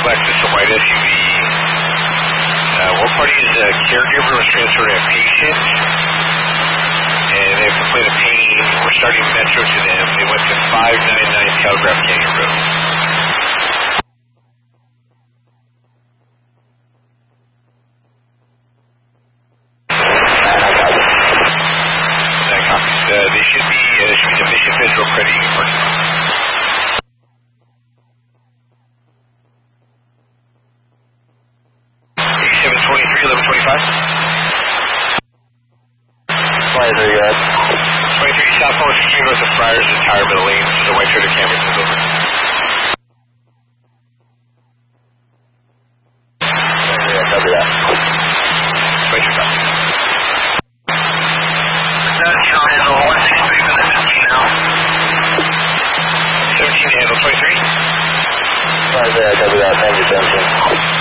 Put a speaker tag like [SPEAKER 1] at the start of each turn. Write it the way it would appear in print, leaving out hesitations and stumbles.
[SPEAKER 1] Lexus, a white SUV. One party is a caregiver was transferred to a patient, and they have complained of pain. We're starting Metro to them. They went to 599 Telegraph Canyon Road. That copies. They should be the Mission Federal Credit Union parking lot. Southwest Street north of Friars is Tireman Lane, which is a white Toyota Camry pulled over.
[SPEAKER 2] Yeah, copy that.
[SPEAKER 1] 23 copies.
[SPEAKER 3] That's your handle, 163 for the 15 now.
[SPEAKER 1] 17 handle 23.
[SPEAKER 2] Yeah, copy that. Thank you, 17.